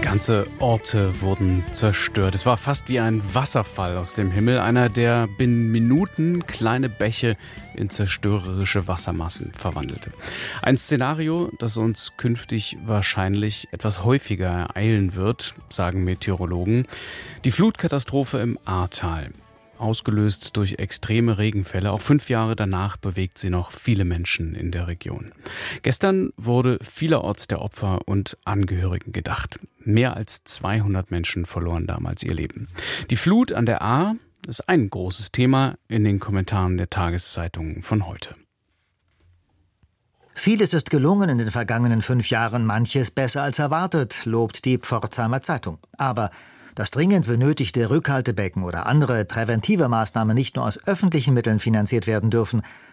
Ganze Orte wurden zerstört. Es war fast wie ein Wasserfall aus dem Himmel, einer, der binnen Minuten kleine Bäche in zerstörerische Wassermassen verwandelte. Ein Szenario, das uns künftig wahrscheinlich etwas häufiger ereilen wird, sagen Meteorologen. Die Flutkatastrophe im Ahrtal. Ausgelöst durch extreme Regenfälle. Auch 5 Jahre danach bewegt sie noch viele Menschen in der Region. Gestern wurde vielerorts der Opfer und Angehörigen gedacht. Mehr als 200 Menschen verloren damals ihr Leben. Die Flut an der Ahr ist ein großes Thema in den Kommentaren der Tageszeitungen von heute. Vieles ist gelungen in den vergangenen 5 Jahren, manches besser als erwartet, lobt die Pforzheimer Zeitung. Aber dass dringend benötigte Rückhaltebecken oder andere präventive Maßnahmen nicht nur aus öffentlichen Mitteln finanziert werden dürfen,